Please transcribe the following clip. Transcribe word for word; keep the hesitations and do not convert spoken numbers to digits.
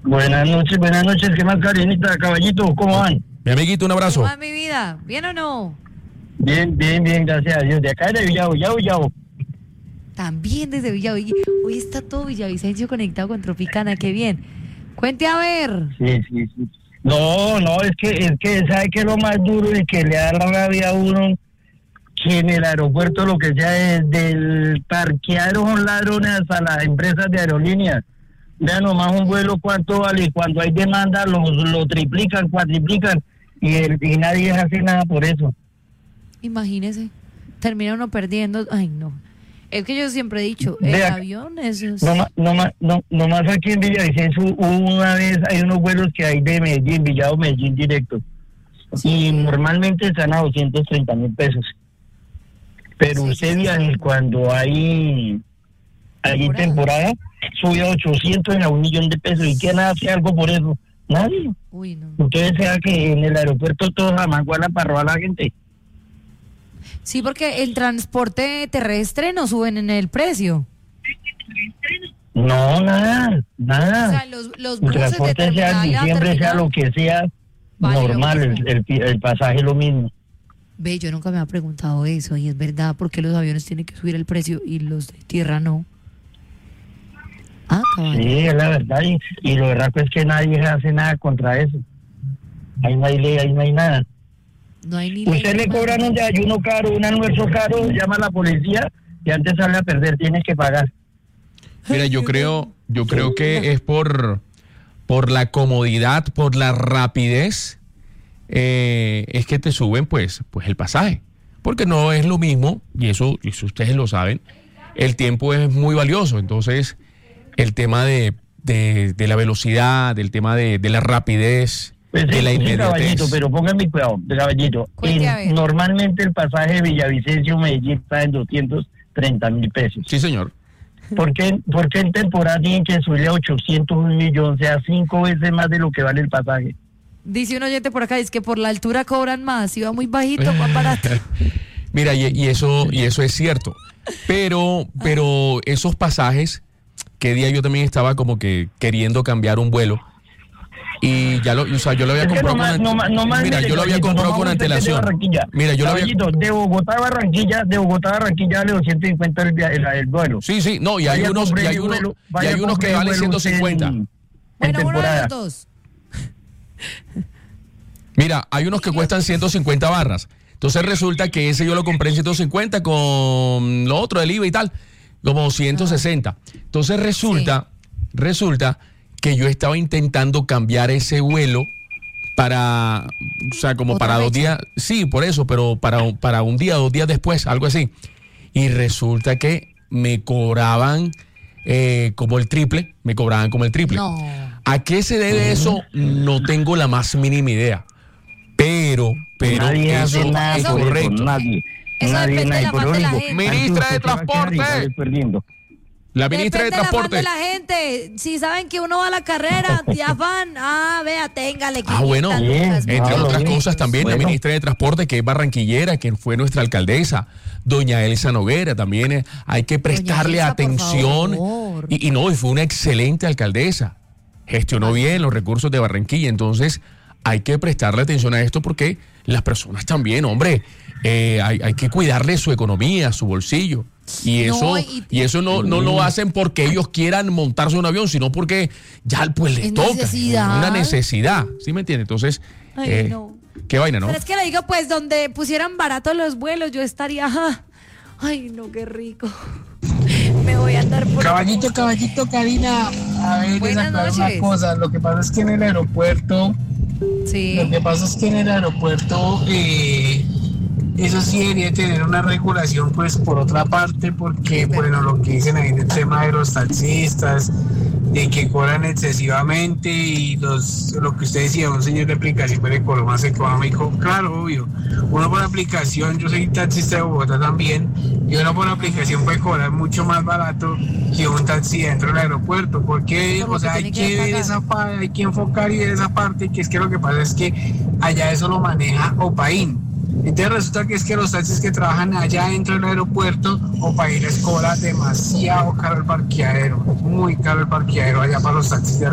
Buenas noches, buenas noches, ¿qué más, Karinita, caballito? ¿Cómo van? Mi amiguito, un abrazo. ¿Cómo va mi vida? ¿Bien o no? Bien, bien, bien, gracias a Dios. De acá de Villavo, Villavo, Villavo. También desde Villavicencio. Hoy está todo Villavicencio conectado con Tropicana, qué bien. Cuente a ver. Sí, sí, sí. No, no, es que, es que, ¿sabe qué es lo más duro y que le da la rabia a uno? Que en el aeropuerto lo que sea, desde el parqueadero son ladrones hasta las empresas de aerolíneas. Vean nomás un vuelo cuánto vale, cuando hay demanda lo, lo triplican, cuatriplican y, el, y nadie hace nada por eso. Imagínese, termina uno perdiendo. Ay, no. Es que yo siempre he dicho, el Vea, avión es... No, ma- no, ma- no, no más aquí en Villavicencio hubo una vez, hay unos vuelos que hay de Medellín, Villado, Medellín directo. Sí. Y normalmente están a doscientos treinta mil pesos. Pero Sí, usted sí, viaje sí. cuando hay, hay Temporada. temporada, sube a ochocientos y a un millón de pesos. ¿Y quién hace algo por eso? Nadie. Uy, no. Ustedes saben que en el aeropuerto todos amagualan para robar a la gente. Sí, porque el transporte terrestre no suben en el precio. No, nada, nada. O sea, los, los El buses de transporte sea en terminal a diciembre, sea terminal. lo que sea, Vale, lo normal, mismo. el, el, el pasaje es lo mismo. Ve, yo nunca me había preguntado eso, y es verdad, ¿por qué los aviones tienen que subir el precio y los de tierra no? Ah, caballo. Sí, es la verdad, y, y lo verdad es que nadie hace nada contra eso. Ahí no hay ley, ahí no hay nada. No hay ni ley, Usted le hermano. cobran un desayuno caro, un almuerzo caro, llama a la policía y antes sale a perder, tienes que pagar. Mira, yo creo, yo creo que es por, por la comodidad, por la rapidez, eh, es que te suben pues, pues el pasaje. Porque no es lo mismo, y eso, y eso ustedes lo saben, el tiempo es muy valioso. Entonces, el tema de, de, de la velocidad, del tema de, de la rapidez, Pues de sí, la sí, inmediatez. caballito, pero pónganme cuidado, caballito. Cuente a ver. En- normalmente el pasaje de Villavicencio-Medellín está en doscientos treinta mil pesos. Sí, señor. ¿Por qué, ¿Por qué en temporada tienen que subirle a ochocientos un millón? O sea, cinco veces más de lo que vale el pasaje. Dice un oyente por acá, es que por la altura cobran más, si va muy bajito, más barato. Mira, y, y eso y eso es cierto. Pero, pero esos pasajes, que día yo también estaba como que queriendo cambiar un vuelo. Y ya lo, o sea, yo lo había Es que comprado nomás- con nomás- nomás, Mira, mire, yo lo había caballito, comprado nomás con usted que de antelación. Barranquilla. Mira, yo lo había Caballito, de Bogotá a Barranquilla, de Bogotá a Barranquilla vale doscientos cincuenta el, via- el, el vuelo. Sí, sí, no, y hay Vaya, unos, y compre hay el unos, vuelo, y vaya, hay unos compre que el valen vuelo ciento usted en- cincuenta. en Bueno, uno de temporada. los dos. Mira, hay unos que cuestan ciento cincuenta barras. Entonces resulta que ese yo lo compré en ciento cincuenta con lo otro del I V A y tal, como ciento sesenta. Entonces resulta, resulta que yo estaba intentando cambiar ese vuelo para, o sea, como ¿Otra para dos fecha? días, sí, por eso, pero para, un- para un día, dos días después, algo así. Y resulta que me cobraban eh, como el triple, me cobraban como el triple. No. ¿A qué se debe eso? No tengo la más mínima idea. Pero, pero nadie eso hace nada es por eso, correcto. nadie. Eso nadie, depende nadie, del por afán de la único, gente. Ministra de usted se va a quedar y Transporte. sale perdiendo. La ministra de Depende del afán Transporte. de la gente. Si saben que uno va a la carrera, de afán, ah, vea, téngale. Ah, bueno, quinientas bien, lucas, entre Ah, no, otras bien. cosas también la Bueno. ministra de Transporte, que es barranquillera, que fue nuestra alcaldesa, doña Elsa Noguera, también eh, hay que prestarle Elsa, por atención. favor. Y, y no, y fue una excelente alcaldesa. Gestionó bien los recursos de Barranquilla, entonces hay que prestarle atención a esto porque las personas también, hombre, eh, hay, hay que cuidarle su economía, su bolsillo. Y No, eso, y- y eso no, no lo hacen porque ellos quieran montarse en un avión, sino porque ya pues les Es toca. necesidad. Una necesidad, ¿sí me entiendes? Entonces, Ay, eh, no. qué vaina, ¿no? Pero es que le digo, pues, donde pusieran baratos los vuelos, yo estaría, ajá. Ay, no, qué rico. Me voy a andar por... Caballito, caballito, Karina. A ver, Buenas les aclaro noches. una cosa. Lo que pasa es que en el aeropuerto, Sí. lo que pasa es que en el aeropuerto, eh, eso sí debería tener una regulación, pues por otra parte, porque, bueno, lo que dicen ahí en el tema de los taxistas, de que cobran excesivamente y los lo que usted decía, un señor de aplicación puede cobrar más económico, claro, obvio. Uno por aplicación, yo soy taxista de Bogotá también, y uno por aplicación puede cobrar mucho más barato que un taxi dentro del aeropuerto, porque, Por lo o sea, que hay tiene que que ver pagar. esa parte, hay que enfocar y ver esa parte, que es que lo que pasa es que allá eso lo maneja Opaín. Entonces resulta que es que los taxis que trabajan allá dentro del aeropuerto, Opaín les cobra demasiado caro el parqueadero, muy caro el parqueadero allá para los taxis de